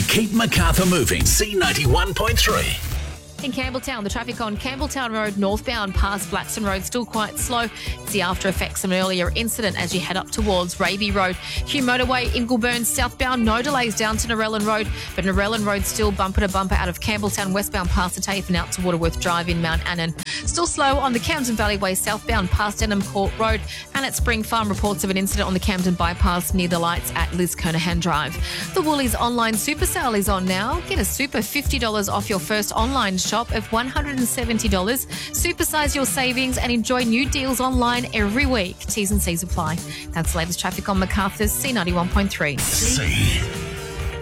Keep Macarthur moving. C91.3. In Campbelltown, the traffic on Campbelltown Road northbound past Blackson Road still quite slow. It's the after effects of an earlier incident as you head up towards Raby Road. Hugh Motorway, Ingleburn southbound, no delays down to Narellan Road, but Narellan Road still bumper to bumper out of Campbelltown westbound past the TAFE and out to Waterworth Drive in Mount Annan. Still slow on the Camden Valley Way southbound past Denham Court Road, and at Spring Farm reports of an incident on the Camden bypass near the lights at Liz Kernahan Drive. The Woolies online super sale is on now. Get a super $50 off your first online shop of $170. Supersize your savings and enjoy new deals online every week. T's and C's apply. That's the latest traffic on Macarthur's C91.3.